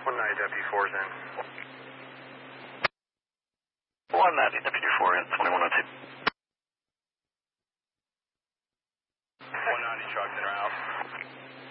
190 W4's in. 190 W4 in, 2102. 190 trucks in route.